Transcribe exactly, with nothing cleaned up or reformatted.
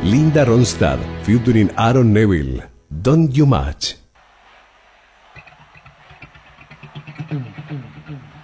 Linda Ronstadt featuring Aaron Neville. Don't You Match. Mm, mm, mm.